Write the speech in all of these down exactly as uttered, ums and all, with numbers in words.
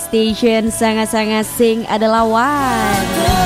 Station sangat-sangat sing adalah One.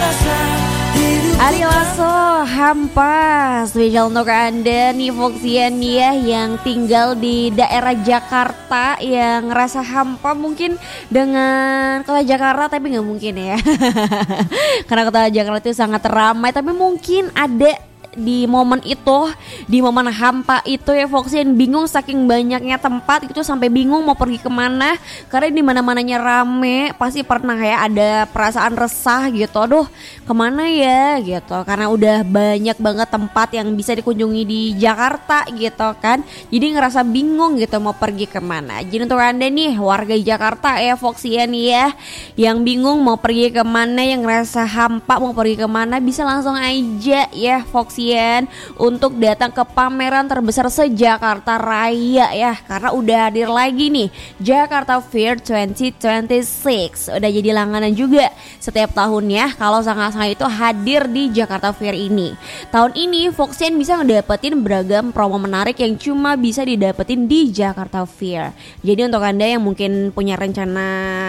Ari Lasso Hampa spesial untuk Anda nih Foxian ya yang tinggal di daerah Jakarta yang ngerasa hampa mungkin dengan kota Jakarta, tapi nggak mungkin ya karena kota Jakarta itu sangat ramai, tapi mungkin ada di momen itu, di momen hampa itu ya Foxian bingung saking banyaknya tempat itu sampai bingung mau pergi kemana karena di mana-mananya rame. Pasti pernah ya ada perasaan resah gitu, aduh kemana ya gitu, karena udah banyak banget tempat yang bisa dikunjungi di Jakarta gitu kan, jadi ngerasa bingung gitu mau pergi kemana. Jadi untuk Anda nih warga Jakarta ya Foxian ya yang bingung mau pergi kemana, yang ngerasa hampa mau pergi kemana, bisa langsung aja ya Foxian untuk datang ke pameran terbesar se-Jakarta Raya ya, karena udah hadir lagi nih Jakarta Fair dua ribu dua puluh enam. Udah jadi langganan juga setiap tahunnya kalau sangat-sangat itu hadir di Jakarta Fair ini. Tahun ini Foxian bisa ngedapetin beragam promo menarik yang cuma bisa didapetin di Jakarta Fair. Jadi untuk Anda yang mungkin punya rencana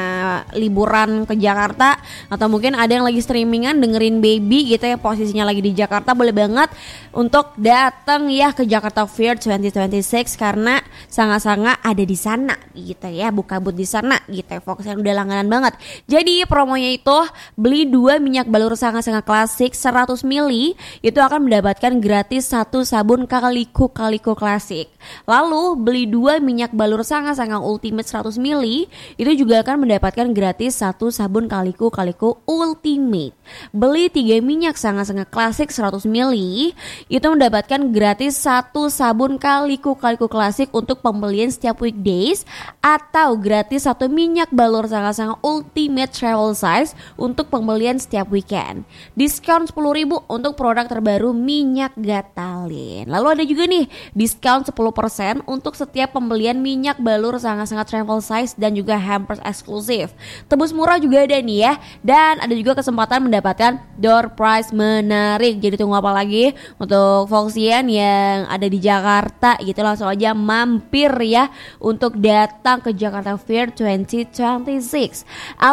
liburan ke Jakarta atau mungkin ada yang lagi streamingan dengerin baby gitu ya posisinya lagi di Jakarta, boleh banget untuk datang ya ke Jakarta Fair dua ribu dua puluh enam karena sangat-sangat ada di sana gitu ya, buka but di sana gitu ya. Foxian udah langganan banget. Jadi promonya itu beli dua minyak balur sangat-sangat klasik seratus mililiter itu akan mendapatkan gratis satu sabun Kaliku Kaliku klasik. Lalu beli dua minyak balur sangat-sangat ultimate seratus mililiter itu juga akan mendapatkan gratis satu sabun Kaliku Kaliku ultimate. Beli tiga minyak sangat-sangat klasik seratus mililiter itu mendapatkan gratis satu sabun Kaliku Kaliku klasik untuk pembelian setiap weekdays, atau gratis satu minyak balur sangat-sangat ultimate travel size untuk pembelian setiap weekend. Diskon sepuluh ribu untuk produk terbaru minyak Gatalin. Lalu ada juga nih diskon sepuluh persen untuk setiap pembelian minyak balur sangat-sangat travel size dan juga hampers eksklusif. Tebus murah juga ada nih ya, dan ada juga kesempatan mendapatkan door prize menarik. Jadi tunggu apa lagi untuk Foxian yang ada di Jakarta gitu, langsung aja mampir ya untuk datang ke Jakarta Fair dua ribu dua puluh enam.